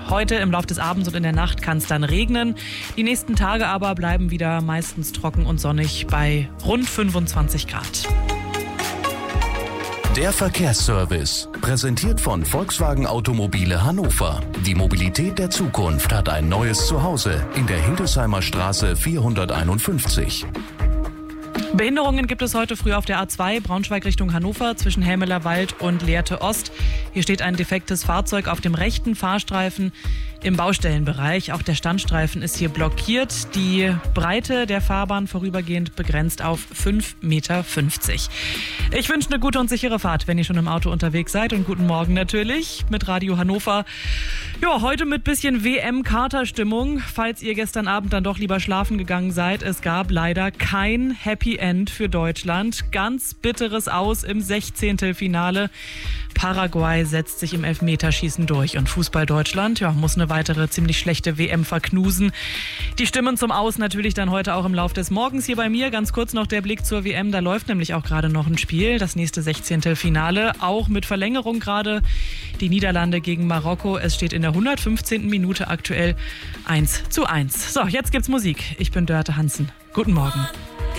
Heute im Laufe des Abends und in der Nacht kann es dann regnen. Die nächsten Tage aber bleiben wieder meistens trocken und sonnig bei rund 25 Grad. Der Verkehrsservice, präsentiert von Volkswagen Automobile Hannover. Die Mobilität der Zukunft hat ein neues Zuhause in der Hildesheimer Straße 451. Behinderungen gibt es heute früh auf der A2 Braunschweig Richtung Hannover zwischen Helmelerwald und Lehrte Ost. Hier steht ein defektes Fahrzeug auf dem rechten Fahrstreifen im Baustellenbereich. Auch der Standstreifen ist hier blockiert. Die Breite der Fahrbahn vorübergehend begrenzt auf 5,50 Meter. Ich wünsche eine gute und sichere Fahrt, wenn ihr schon im Auto unterwegs seid. Und guten Morgen natürlich mit Radio Hannover. Ja, heute mit bisschen WM-Katerstimmung. Falls ihr gestern Abend dann doch lieber schlafen gegangen seid, es gab leider kein Happy End für Deutschland. Ganz bitteres Aus im 16. Finale. Paraguay setzt sich im Elfmeterschießen durch und Fußball-Deutschland muss eine weitere ziemlich schlechte WM verknusen. Die Stimmen zum Aus natürlich dann heute auch im Laufe des Morgens hier bei mir. Ganz kurz noch der Blick zur WM, da läuft nämlich auch gerade noch ein Spiel, das nächste 16. Finale, auch mit Verlängerung gerade. Die Niederlande gegen Marokko, es steht in der 115. Minute aktuell 1:1. So, jetzt gibt's Musik. Ich bin Dörte Hansen. Guten Morgen.